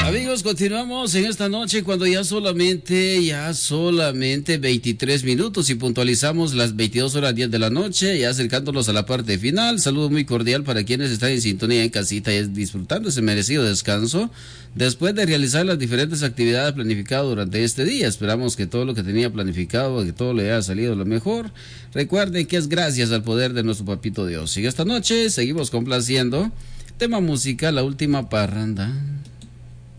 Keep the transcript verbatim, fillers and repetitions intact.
Amigos, continuamos en esta noche cuando ya solamente, ya solamente veintitrés minutos y puntualizamos las veintidós horas diez de la noche, ya acercándonos a la parte final. Saludo muy cordial para quienes están en sintonía en casita y disfrutando ese merecido descanso después de realizar las diferentes actividades planificadas durante este día. Esperamos que todo lo que tenía planificado, que todo le haya salido lo mejor. Recuerden que es gracias al poder de nuestro papito Dios. Y esta noche seguimos complaciendo tema música, la última parranda.